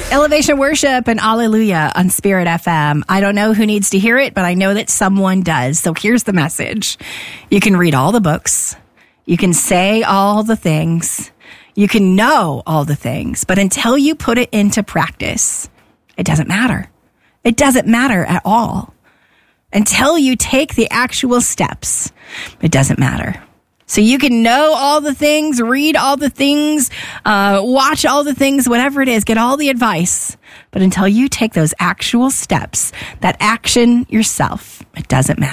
Elevation Worship and Alleluia on Spirit FM. I don't know who needs to hear it, but I know that someone does. So here's the message. You can read all the books. You can say all the things. You can know all the things. But until you put it into practice, it doesn't matter. It doesn't matter at all. Until you take the actual steps, it doesn't matter. So you can know all the things, read all the things, watch all the things, whatever it is, get all the advice. But until you take those actual steps, that action yourself, it doesn't matter.